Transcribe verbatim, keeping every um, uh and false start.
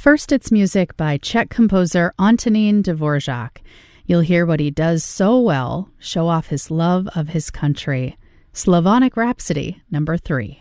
first, it's music by Czech composer Antonín Dvořák. You'll hear what he does so well, show off his love of his country. Slavonic Rhapsody, number three.